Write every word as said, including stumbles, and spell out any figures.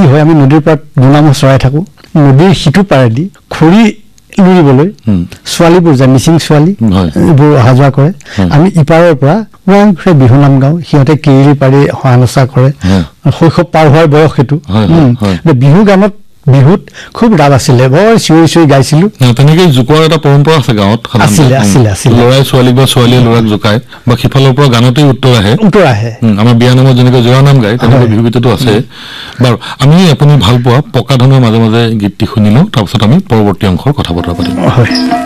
হয় আমি নদীৰ পাৰত দুনামত চৰাই থাকো নদীৰ সিটো পাৰেদি খৰি লুৰিবলৈ ছোৱালীবোৰ যায় মিচিং ছোৱালী এইবোৰ অহা যোৱা কৰে আমি ইপাৰৰ পৰা পুৰা বিহু নাম গাওঁ সিহঁতে কিৰিলি পাৰি সহানুচা কৰে শৈশৱ পাৰ হোৱাৰ বয়স সেইটো বিহু গানত বিহুত খুব ৰাগ আছিলে বৰ চিঞৰি চিঞৰি গাইছিলো তেনেকৈ জোকোৱাৰ এটা পৰম্পৰা আছে গাঁৱত আছিলে আছিলে আছিলে ল'ৰাই ছোৱালীক বা ছোৱালীয়ে ল'ৰাক জোকায় বা সিফালৰ পৰা গানতেই উত্তৰ আহে উত্তৰ আহে আমাৰ বিয়া নামত যেনেকৈ জোৰা নাম গায় তেনেকৈ বিহু গীততো আছে বাৰু আমি আপুনি ভাল পোৱা পকা ধনৰ মাজে মাজে গীতটি শুনিলো তাৰপিছত আমি পৰৱৰ্তী অংশৰ কথা বতৰা পাতিম হয়